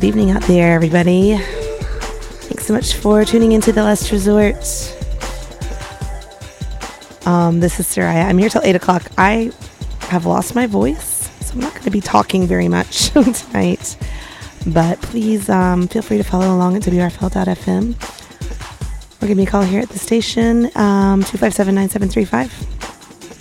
Good evening out there, everybody. Thanks so much for tuning into The Last Resort. This is Soraya. I'm here till 8 o'clock. I have lost my voice, so I'm not going to be talking very much tonight. But please feel free to follow along at WRFL.fm or give me a call here at the station, 257-9735.